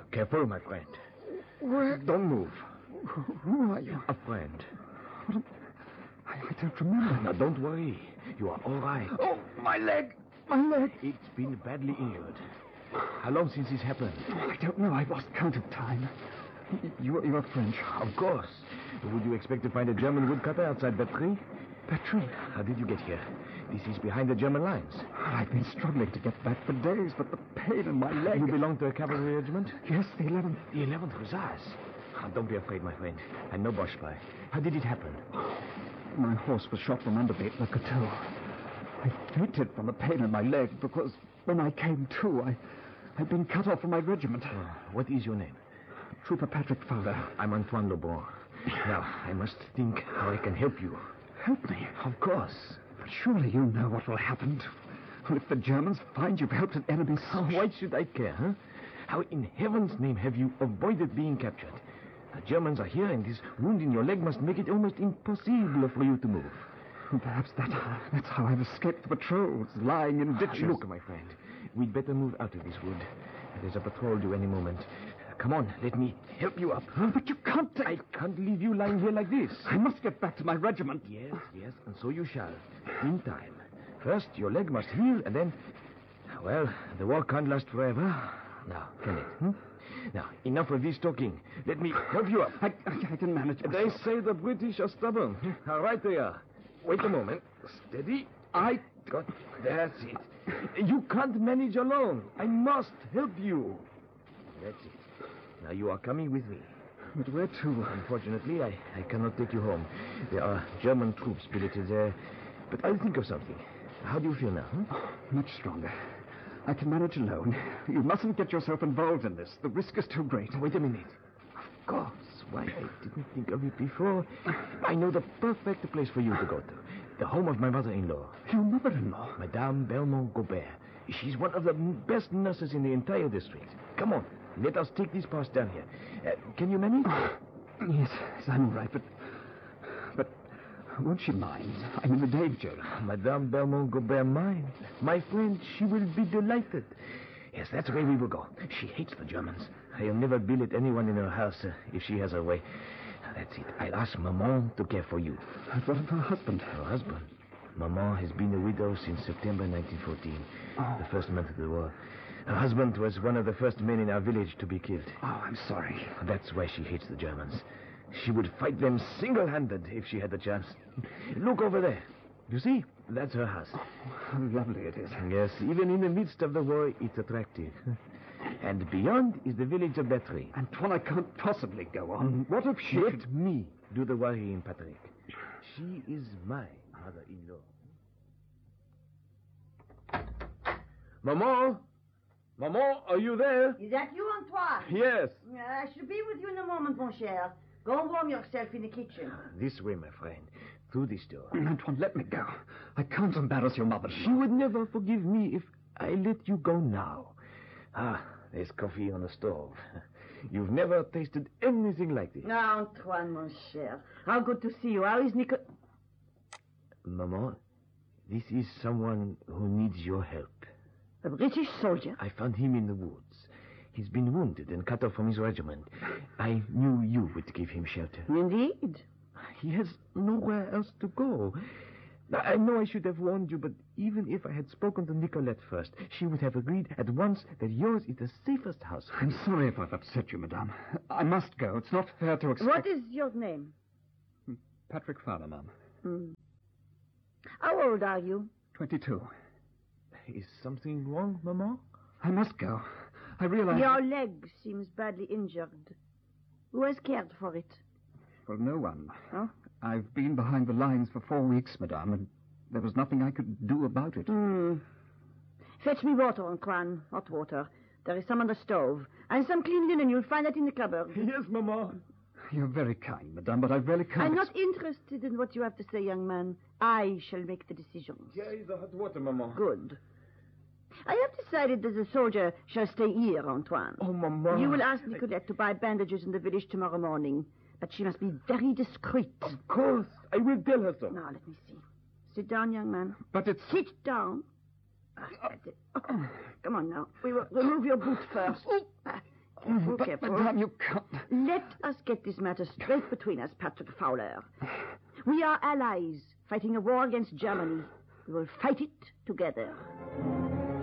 Careful, my friend. Where? Don't move. Who are you? A friend. I don't remember. Now, don't worry. You are all right. Oh, my leg. My leg. It's been badly injured. How long since this happened? I don't know. I've lost count of time. You're French. Of course. Would you expect to find a German woodcutter outside Bertry? Bertry? How did you get here? This is behind the German lines. I've been struggling to get back for days, but the pain in my leg... You belong to a cavalry regiment? Yes, the 11th. The 11th Hussars? Don't be afraid, my friend. I'm no Boche spy. How did it happen? My horse was shot from under me at Le Coteau. I fainted from the pain in my leg because when I came to, I'd been cut off from my regiment. What is your name? Trooper Patrick Fowler. I'm Antoine Lebon. Now, I must think how I can help you. Help me? Of course. But surely you know what will happen. If the Germans find you've helped an enemy... Why should I care, huh? How in heaven's name have you avoided being captured? The Germans are here, and this wound in your leg must make it almost impossible for you to move. Perhaps that's how I've escaped the patrols, lying in ditches. Look, my friend, we'd better move out of this wood. There's a patrol due any moment. Come on, let me help you up. But you can't take... I can't leave you lying here like this. I must get back to my regiment. Yes, and so you shall. In time. First, your leg must heal, and then... Well, the war can't last forever. Now, can it? Now, enough of this talking. Let me help you up. I can manage myself. They say the British are stubborn. How right they are. Wait a moment. Steady. I got... That's it. You can't manage alone. I must help you. That's it. Now you are coming with me. But where to? Unfortunately, I cannot take you home. There are German troops billeted there. But I'll think of something. How do you feel now? Much stronger. I can manage alone. You mustn't get yourself involved in this. The risk is too great. Wait a minute. Of course. Why, I didn't think of it before. I know the perfect place for you to go to. The home of my mother-in-law. Your mother-in-law? Madame Belmont-Gobert. She's one of the best nurses in the entire district. Come on. Let us take this pass down here. Can you manage? Yes, I'm all right, but won't she mind? I'm in the danger. Madame Belmont-Gobert mind? My friend, she will be delighted. Yes, that's the way we will go. She hates the Germans. I'll never billet anyone in her house if she has her way. That's it. I'll ask Maman to care for you. What of her husband? Her husband? Maman has been a widow since September 1914, the first month of the war. Her husband was one of the first men in our village to be killed. Oh, I'm sorry. That's why she hates the Germans. She would fight them single-handed if she had the chance. Look over there. You see? That's her house. Oh, how lovely it is. Yes, even in the midst of the war, it's attractive. And beyond is the village of Bertry. Antoine, I can't possibly go on. What if she... Let me do the worrying, Patrick. She is my mother-in-law. Maman? Maman, are you there? Is that you, Antoine? Yes. I shall be with you in a moment, mon cher. Go and warm yourself in the kitchen. This way, my friend. Through this door. Antoine, let me go. I can't embarrass your mother. She would never forgive me if I let you go now. There's coffee on the stove. You've never tasted anything like this. Antoine, mon cher. How good to see you. How is Nico... Maman, this is someone who needs your help. A British soldier? I found him in the woods. He's been wounded and cut off from his regiment. I knew you would give him shelter. Indeed. He has nowhere else to go. Now, I know I should have warned you, but even if I had spoken to Nicolette first, she would have agreed at once that yours is the safest house. I'm sorry if I've upset you, madame. I must go. It's not fair to expect... What is your name? Patrick Fowler, ma'am. How old are you? 22. Is something wrong, Maman? I must go. I realize... Your leg seems badly injured. Who has cared for it? Well, no one. Huh? I've been behind the lines for 4 weeks, madame, and there was nothing I could do about it. Fetch me water, Antoine. Hot water. There is some on the stove. And some clean linen. You'll find that in the cupboard. Yes, Maman. You're very kind, madame, but I really can't... I'm not interested in what you have to say, young man. I shall make the decisions. Here is the hot water, Maman. Good. I have decided that the soldier shall stay here, Antoine. Oh, Maman. You will ask Nicolette to buy bandages in the village tomorrow morning. But she must be very discreet. Of course. I will tell her so. Now, let me see. Sit down, young man. But it's... Sit down. That's it. Come on now. We will remove your boot first. Careful, But, careful. Madame, you can't... Let us get this matter straight between us, Patrick Fowler. We are allies, fighting a war against Germany. We will fight it together.